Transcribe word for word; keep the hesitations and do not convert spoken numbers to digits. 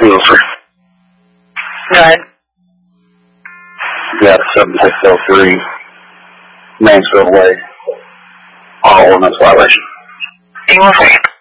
oh three. Go ahead. Yeah, seventy-six oh three, Mansfield Way, all ordinance violation. Hang on for you.